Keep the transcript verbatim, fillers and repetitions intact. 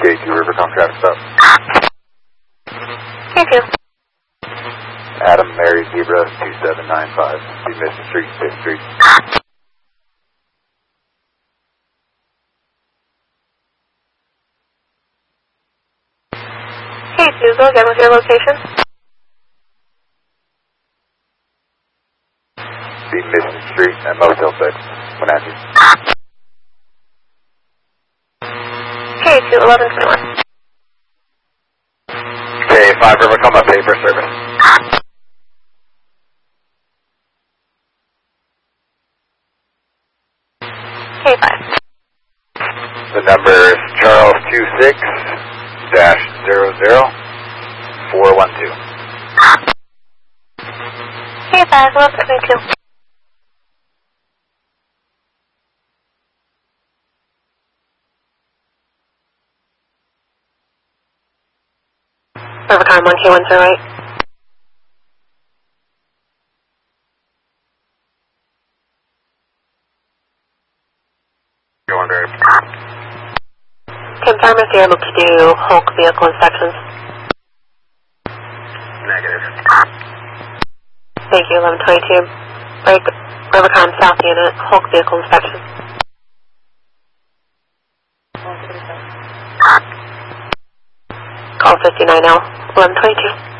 K two Rivercom traffic stop. K two. Adam Mary Zebra two seven nine five. Be Mission Street, fifth Street. K two, go again with your location. Be Mission Street at Motel six, Wenatchee. K two, eleven twenty-one. K five Rivercom up paper service. K five. The number is Charles two six dash zero zero four one two. K five, eleven twenty-two. Rivercom one K one zero eight. Go under. Confirm if you're able to do Hulk vehicle inspections. Negative. Thank you, eleven twenty-two. Break Rivercom South Unit, Hulk vehicle inspection. Call fifty-nine L, eleven twenty-two.